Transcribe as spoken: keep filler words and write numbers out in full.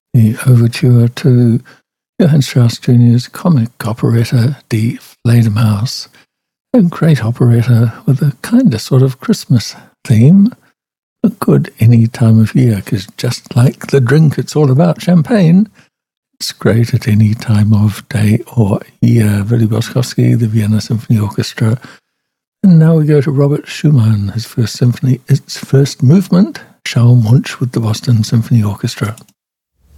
the overture to Johann Strauss Junior's comic operetta Die Fledermaus, a great operetta with a kind of sort of Christmas theme, but good any time of year, because just like the drink, it's all about champagne. It's great at any time of day or year. Willy Boskowski, the Vienna Symphony Orchestra. And now we go to Robert Schumann, his first symphony, its first movement, Charles Munch with the Boston Symphony Orchestra.